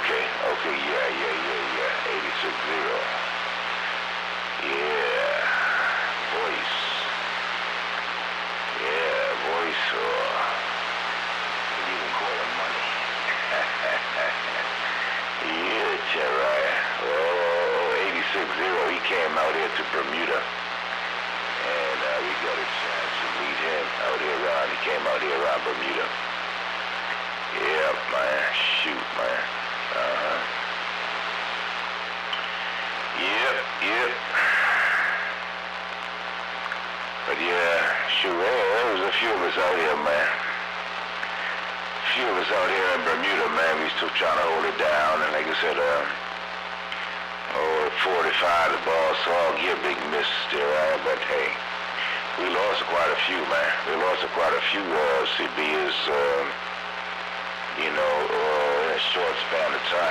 Okay, yeah. 86-0. Yeah. Voice. Yeah, voice or you can call him money. Yeah, Cherai. Oh, 86-0. He came out here to Bermuda. And we got a chance to meet him out here around. He came out here around Bermuda. Yeah, man. Shoot, man. Yep. But yeah, shoot, there was a few of us out here, man. A few of us out here in Bermuda, man. We still trying to hold it down. And like I said, 45, the ball saw a big miss there, right? But hey, we lost quite a few, man. We lost quite a few CBs, in a short span of time.